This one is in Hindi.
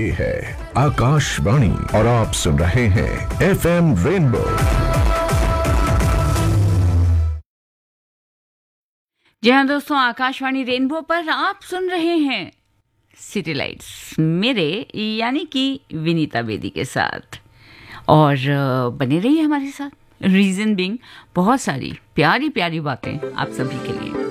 ये है आकाशवाणी और आप सुन रहे हैं FM रेनबो। जी हाँ दोस्तों, आकाशवाणी रेनबो पर आप सुन रहे हैं सिटी लाइट्स मेरे यानी कि विनीता बेदी के साथ। और बने रहिए हमारे साथ। रीजन बीइंग बहुत सारी प्यारी प्यारी बातें आप सभी के लिए।